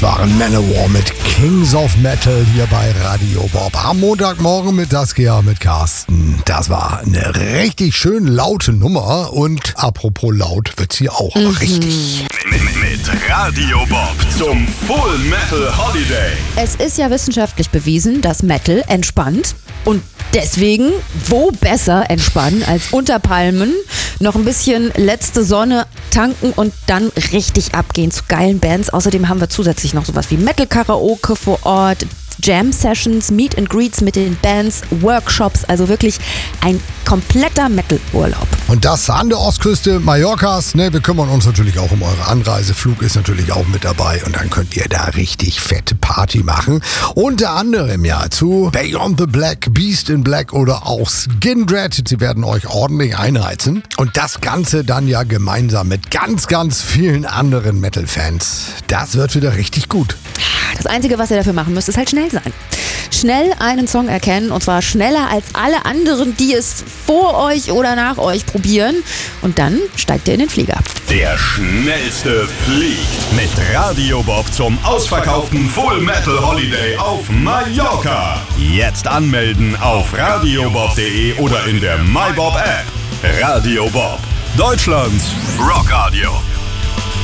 Das waren Manowar mit Kings of Metal hier bei Radio Bob. Am Montagmorgen mit Saskia, mit Carsten. Das war eine richtig schön laute Nummer. Und apropos laut wird sie auch richtig. Mit Radio Bob zum Full Metal Holiday. Es ist ja wissenschaftlich bewiesen, dass Metal entspannt. Und deswegen, wo besser entspannen als unter Palmen, noch ein bisschen letzte Sonne tanken und dann richtig abgehen zu geilen Bands. Außerdem haben wir zusätzlich noch sowas wie Metal-Karaoke vor Ort, Jam-Sessions, Meet and Greets mit den Bands, Workshops, also wirklich ein kompletter Metal-Urlaub. Und das an der Ostküste Mallorcas. Ne, wir kümmern uns natürlich auch um eure Anreise. Flug ist natürlich auch mit dabei und dann könnt ihr da richtig fette Party machen. Unter anderem ja zu Beyond the Black, Beast in Black oder auch Skindred. Sie werden euch ordentlich einheizen. Und das Ganze dann ja gemeinsam mit ganz, ganz vielen anderen Metal-Fans. Das wird wieder richtig gut. Das Einzige, was ihr dafür machen müsst, ist halt schnell sein. Schnell einen Song erkennen und zwar schneller als alle anderen, die es vor euch oder nach euch probieren. Und dann steigt ihr in den Flieger. Der schnellste fliegt mit Radio Bob zum ausverkauften Full Metal Holiday auf Mallorca. Jetzt anmelden auf radiobob.de oder in der MyBob App. Radio Bob, Deutschlands Rockradio.